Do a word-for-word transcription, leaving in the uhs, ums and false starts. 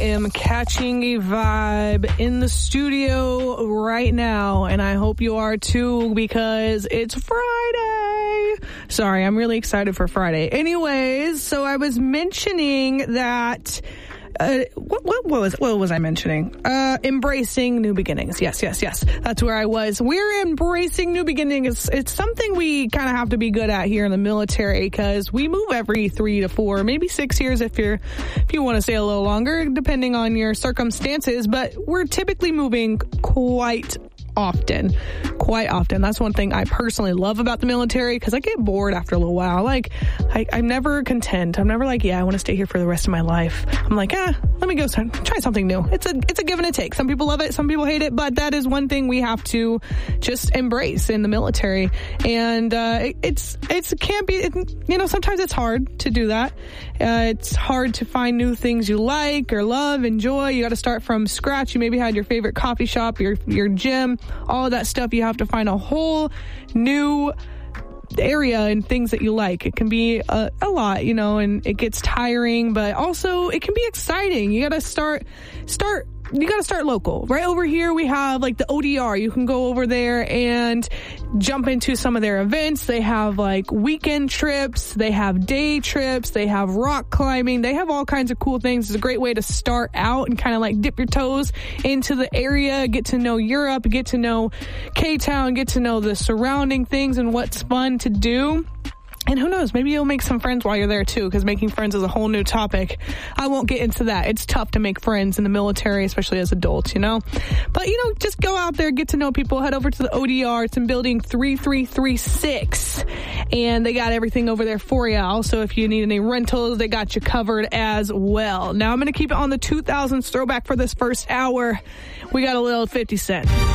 am catching a vibe in the studio right now, and I hope you are too, because it's Friday. Sorry, I'm really excited for Friday. Anyways, so I was mentioning that Uh, what, what, what was what was I mentioning? Uh, embracing new beginnings. Yes, yes, yes. That's where I was. We're embracing new beginnings. It's, it's something we kind of have to be good at here in the military, because we move every three to four, maybe six years if you're if you want to stay a little longer, depending on your circumstances. But we're typically moving quite often, quite often. That's one thing I personally love about the military, because I get bored after a little while. Like, I, I'm never content. I'm never like, yeah, I want to stay here for the rest of my life. I'm like, ah, let me go try something new. It's a, it's a give and a take. Some people love it, some people hate it, but that is one thing we have to just embrace in the military. And, uh, it, it's, it's, it can't be, it, you know, sometimes it's hard to do that. Uh, it's hard to find new things you like or love, enjoy. You got to start from scratch. You maybe had your favorite coffee shop, your, your gym, all of that stuff. You have to find a whole new area and things that you like. It can be a, a lot, you know, and it gets tiring, but also it can be exciting. You got to start, start, you got to start local. Right over here, we have like the O D R. You can go over there and jump into some of their events. They have like weekend trips. They have day trips. They have rock climbing. They have all kinds of cool things. It's a great way to start out and kind of like dip your toes into the area, get to know Europe, get to know K-Town, get to know the surrounding things and what's fun to do. And who knows, maybe you'll make some friends while you're there too, because making friends is a whole new topic. I won't get into that. It's tough to make friends in the military, especially as adults, you know. But, you know, just go out there, get to know people, head over to the O D R. It's in building three three three six. And they got everything over there for you. Also, if you need any rentals, they got you covered as well. Now, I'm going to keep it on the two thousands throwback for this first hour. We got a little fifty Cent.